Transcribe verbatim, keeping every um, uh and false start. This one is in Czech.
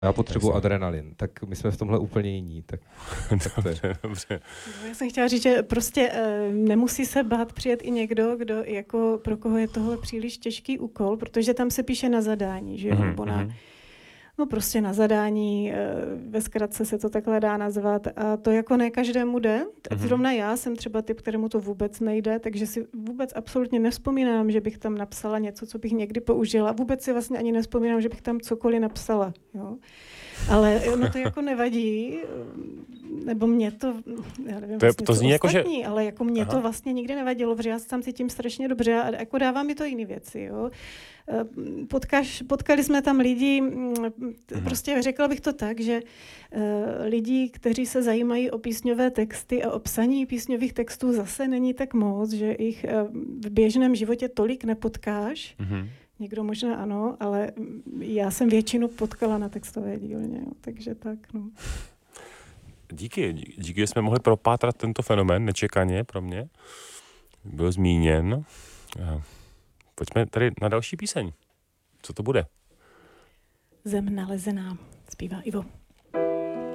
Já potřebuji adrenalin, tak my jsme v tomhle úplně jiní. Tak, tak dobře, dobře. No, já jsem chtěla říct, že prostě e, nemusí se bát přijet i někdo, kdo jako pro koho je tohle příliš těžký úkol, protože tam se píše na zadání, že jo, Mm-hmm. nebo na, no prostě na zadání, e, ve zkratce se to takhle dá nazvat a to jako ne každému jde. Mm-hmm. Zrovna já jsem třeba typ, kterému to vůbec nejde, takže si vůbec absolutně nevzpomínám, že bych tam napsala něco, co bych někdy použila. Vůbec si vlastně ani nevzpomínám, že bych tam cokoliv napsala, jo. Ale no to jako nevadí, nebo mě to, já nevím, to, je, vlastně to zní jako, ostatní, že... ale jako mě Aha. to vlastně nikdy nevadilo, protože já se tam cítím strašně dobře a jako dává mi to jiné věci, jo. Potkaš, potkali jsme tam lidi, prostě řekla bych to tak, že lidi, kteří se zajímají o písňové texty a o psaní písňových textů zase není tak moc, že jich v běžném životě tolik nepotkáš. Mm-hmm. Někdo možná ano, ale já jsem většinu potkala na textové dílně, jo, takže tak, no. Díky, díky, že jsme mohli propátrat tento fenomén nečekaně pro mě. Byl zmíněn. Pojďme tady na další píseň. Co to bude? Zem nalezená, zpívá Ivo.